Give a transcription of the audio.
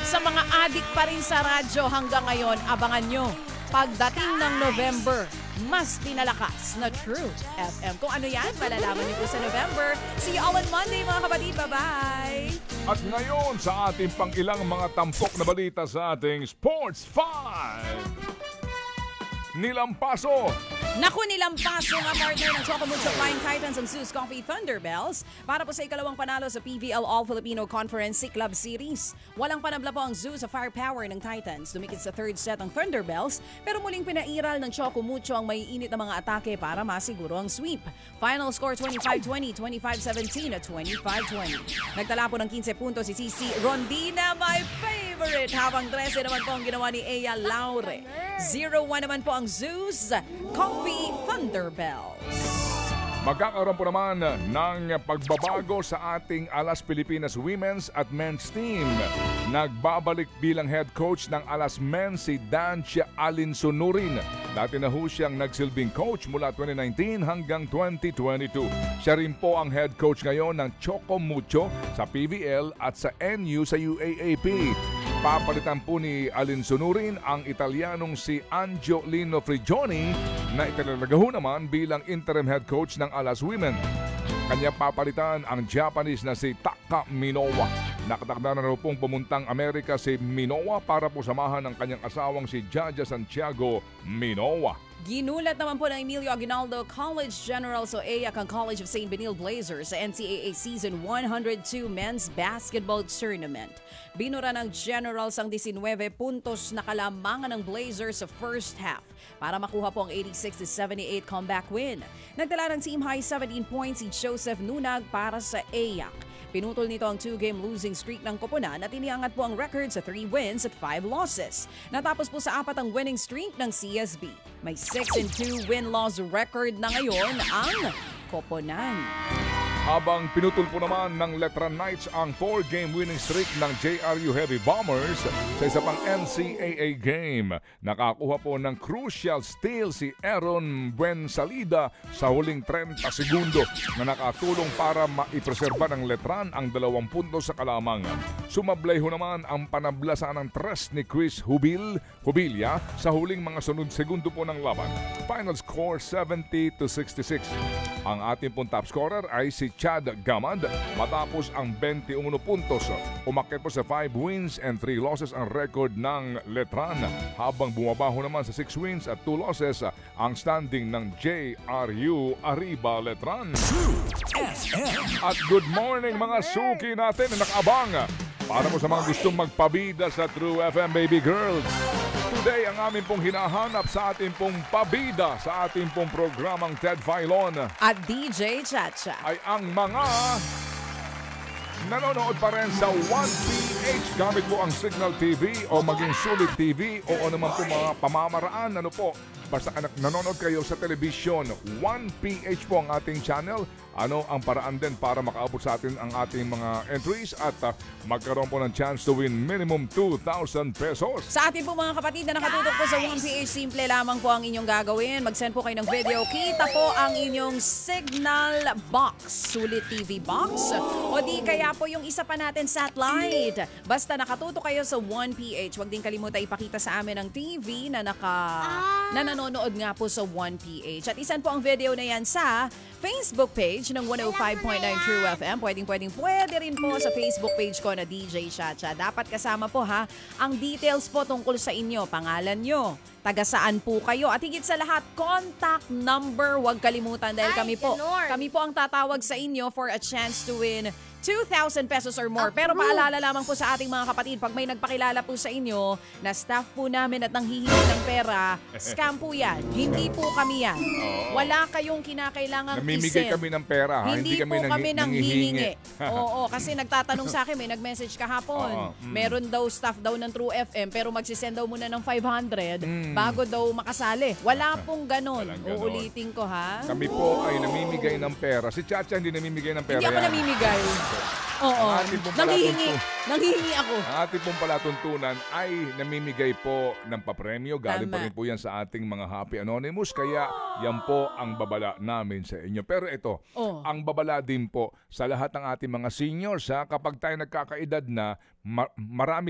Sa mga adik pa rin sa radyo hanggang ngayon, abangan nyo. Pagdating ng November, mas pinalakas na True FM. Kung ano yan, malalaman niyo po sa November. See you all on Monday, mga kapatid. Bye-bye! At ngayon sa ating pang-ilang mga tampok na balita sa ating Sports 5. Nilampaso. Naku, nilampaso nga partner ng Chocomucho Flying Titans ang Zeus Coffee Thunderbells para po sa ikalawang panalo sa PVL All-Filipino Conference Club Series. Walang panabla po ang Zeus sa firepower ng Titans. Dumikit sa third set ang Thunderbells pero muling pinairal ng Chocomucho ang maiinit na mga atake para masiguro ang sweep. Final score 25-20, 25-17 at 25-20. Nagtala po ng 15 puntos si CC Rondina, my favorite, habang 13 naman po ang ginawa ni Ea Laure. 0-1 naman po ang Zeus Coffee Thunderbells. Magkakaroon po naman ng pagbabago sa ating Alas Pilipinas Women's at Men's Team. Nagbabalik bilang head coach ng Alas Men si Dancia Alinsunurin. Dati na ho siyang nagsilbing coach mula 2019 hanggang 2022. Siya rin po ang head coach ngayon ng Chocomucho sa PVL at sa NU sa UAAP. Papalitan po ni Alinsunurin ang Italianong si Angiolino Frigioni na itinalagaho naman bilang interim head coach ng Alas Women. Kanya papalitan ang Japanese na si Taka Minowa. Nakatakda na raw pong pumuntang Amerika si Minowa para po samahan ng kanyang asawang si Jaja Santiago Minowa. Ginulat naman po ng Emilio Aguinaldo College General so EAC ang College of St. Benil Blazers sa NCAA Season 102 Men's Basketball Tournament. Binura ng Generals ang 19 puntos na kalamangan ng Blazers sa first half para makuha po ang 86-78 comeback win. Nagtala ng team high 17 points si Joseph Nunag para sa EAC. Pinutol nito ang 2-game losing streak ng koponan at iniangat po ang record sa 3 wins at 5 losses. Natapos po sa 4 ang winning streak ng CSB. May 6-2 win-loss record na ngayon ang koponan. Habang pinutol po naman ng Letra Knights ang 4-game winning streak ng JRU Heavy Bombers sa isa pang NCAA game. Nakakuha po ng crucial steal si Aaron Buensalida sa huling 30 segundo na nakatulong para maipreserba ng Letran ang 2 puntos sa kalamangan. Sumablay ho naman ang panablasan ng tres ni Chris Hubilia sa huling mga sunod segundo po ng laban. Final score 70-66. Ang ating pong top scorer ay si Chad Gamad matapos ang 21 puntos. Umakyat po sa 5 wins and 3 losses ang record ng Letran habang bumabaho naman sa 6 wins at 2 losses ang standing ng JRU Arriba Letran. At good morning mga suki natin na nakaabang para po sa mga gustong magpabida sa True FM Baby Girls. Today, ang amin pong hinahanap sa ating pong pabida sa ating pong programang Ted Filon at DJ Chacha ay ang mga nanonood pa rin sa 1PH gamit po ang Signal TV o maging Sulit TV o ano man po mga pamamaraan. Ano po, basta nanonood kayo sa television, 1PH po ang ating channel. Ano ang paraan din para makaabot sa atin ang ating mga entries at magkaroon po ng chance to win minimum 2,000 pesos. Sa ating po mga kapatid na nakatutok po sa 1PH, simple lamang po ang inyong gagawin. Mag-send po kayo ng video. Kita po ang inyong signal box, Sulit TV box. O di kaya po yung isa pa natin satellite. Basta nakatutok kayo sa 1PH. Huwag din kalimutan ipakita sa amin ang TV na nanonood nga po sa 1PH. At isan po ang video na yan sa Facebook page ng 105.9 True FM. Pwede rin po sa Facebook page ko na DJ Chacha. Dapat kasama po ha ang details po tungkol sa inyo, pangalan nyo, taga saan po kayo, at higit sa lahat, contact number. Huwag kalimutan dahil kami po ang tatawag sa inyo for a chance to win 2,000 pesos or more. Pero paalala lamang po sa ating mga kapatid, pag may nagpakilala po sa inyo na staff po namin at nanghihingi ng pera, scam po yan. Hindi po kami yan. Wala kayong kinakailangang namimigay kami ng pera. Hindi po kami nanghihingi. Oo, kasi nagtatanong sa akin, may nag-message kahapon. Meron daw staff daw ng True FM pero magsisend daw muna ng 500 bago daw makasali. Wala pong ganon. Uulitin ko ha. Kami po ay namimigay ng pera. Si Chacha hindi namimigay ng pera. Hindi ako namimigay. Oo. Nanghihingi ako. Ang ating pong palatuntunan ay namimigay po ng papremyo. Galing pa rin po yan sa ating mga Happy Anonymous. Kaya yan po ang babala namin sa inyo. Pero ito, ang babala din po sa lahat ng ating mga seniors. Kapag tayo nagkakaedad na, marami